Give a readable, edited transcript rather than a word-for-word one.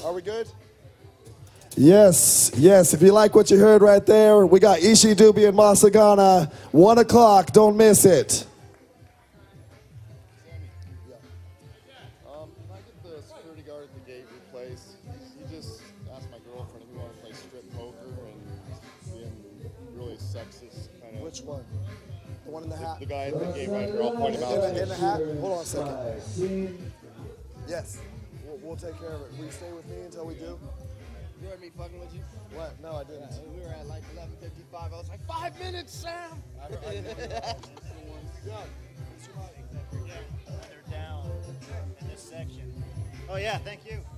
Are we good? Yes, yes. If you like what you heard right there, we got Ishi Dubi and Masagana. 1 o'clock. Don't miss it. Can I get the security guard at the gate replaced? He just asked my girlfriend if we want to play strip poker and being really sexist kind of. Which one? The one in the hat? The guy at the gate right here. I'll point him out. In the hat? Hold on a second. Yes. We'll take care of it. Will you stay with me until we do? You heard me fucking with you? What? No, I didn't. We were at like 11:55. I was like, 5 minutes, Sam. They're down in this section. Oh yeah, thank you.